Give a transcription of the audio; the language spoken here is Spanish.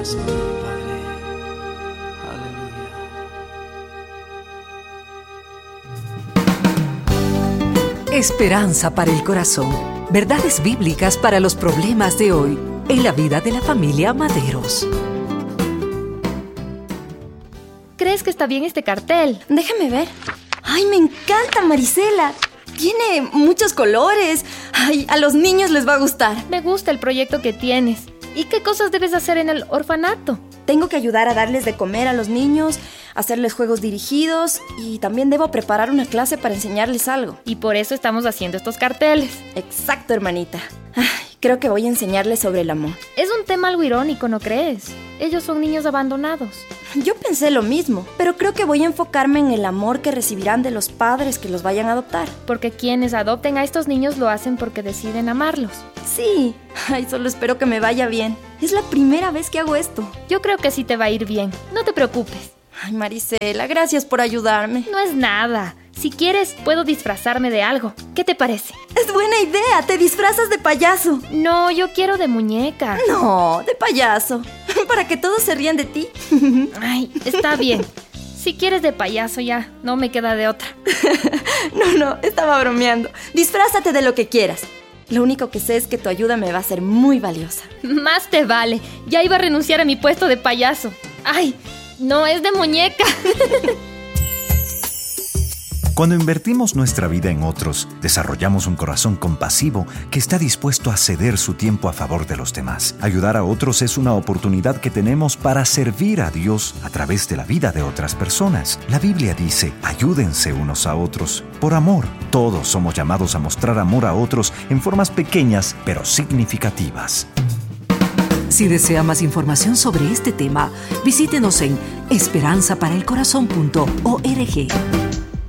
corazón, Padre. Aleluya. Esperanza para el corazón. Verdades bíblicas para los problemas de hoy en la vida de la familia Maderos. ¿Crees que está bien este cartel? Déjame ver. ¡Ay, me encanta, Marisela! Tiene muchos colores. ¡Ay, a los niños les va a gustar! Me gusta el proyecto que tienes. ¿Y qué cosas debes hacer en el orfanato? Tengo que ayudar a darles de comer a los niños, hacerles juegos dirigidos y también debo preparar una clase para enseñarles algo. Y por eso estamos haciendo estos carteles. Exacto, hermanita. Ay, creo que voy a enseñarles sobre el amor. Es un tema algo irónico, ¿no crees? Ellos son niños abandonados. Yo pensé lo mismo, pero creo que voy a enfocarme en el amor que recibirán de los padres que los vayan a adoptar. Porque quienes adopten a estos niños lo hacen porque deciden amarlos. Sí. Ay, solo espero que me vaya bien. Es la primera vez que hago esto. Yo creo que sí te va a ir bien. No te preocupes. Ay, Marisela, gracias por ayudarme. No es nada. Si quieres, puedo disfrazarme de algo. ¿Qué te parece? Es buena idea. Te disfrazas de payaso. No, yo quiero de muñeca. No, de payaso. Para que todos se rían de ti. Ay, está bien. Si quieres de payaso ya, no me queda de otra. No, estaba bromeando. Disfrázate de lo que quieras. Lo único que sé es que tu ayuda me va a ser muy valiosa. Más te vale. Ya iba a renunciar a mi puesto de payaso. Ay, no, es de muñeca. Cuando invertimos nuestra vida en otros, desarrollamos un corazón compasivo que está dispuesto a ceder su tiempo a favor de los demás. Ayudar a otros es una oportunidad que tenemos para servir a Dios a través de la vida de otras personas. La Biblia dice, ayúdense unos a otros. Por amor, todos somos llamados a mostrar amor a otros en formas pequeñas pero significativas. Si desea más información sobre este tema, visítenos en esperanzaparaelcorazon.org.